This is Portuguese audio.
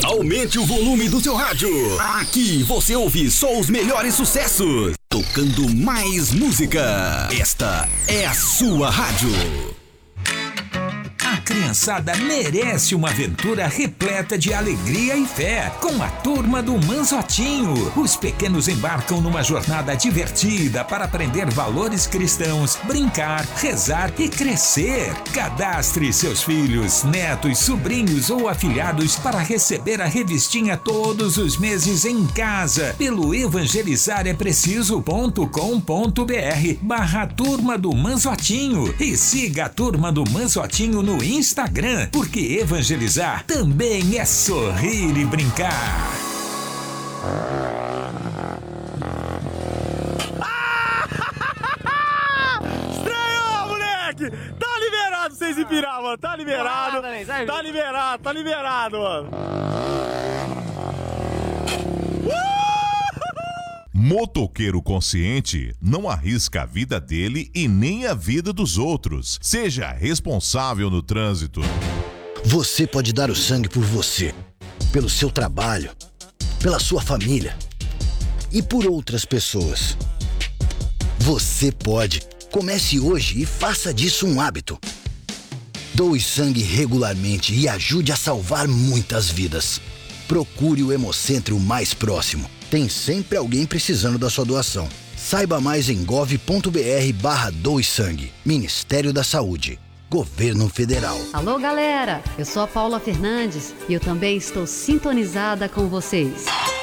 Aumente o volume do seu rádio. Aqui você ouve só os melhores sucessos. Tocando mais música. Esta é a sua rádio. A criançada merece uma aventura repleta de alegria e fé com a turma do Manzotinho. Os pequenos embarcam numa jornada divertida para aprender valores cristãos, brincar, rezar e crescer. Cadastre seus filhos, netos, sobrinhos ou afilhados para receber a revistinha todos os meses em casa pelo evangelizarepreciso.com.br/Turma do Manzotinho e siga a Turma do Manzotinho no Instagram, porque evangelizar também é sorrir e brincar. Estranhou, moleque! Tá liberado vocês se pirar, mano. Tá liberado. Tá liberado, mano. Motoqueiro consciente não arrisca a vida dele e nem a vida dos outros. Seja responsável no trânsito. Você pode dar o sangue por você, pelo seu trabalho, pela sua família e por outras pessoas. Você pode. Comece hoje e faça disso um hábito. Doe sangue regularmente e ajude a salvar muitas vidas. Procure o Hemocentro mais próximo. Tem sempre alguém precisando da sua doação. Saiba mais em gov.br/doe sangue. Ministério da Saúde. Governo Federal. Alô, galera! Eu sou a Paula Fernandes e eu também estou sintonizada com vocês.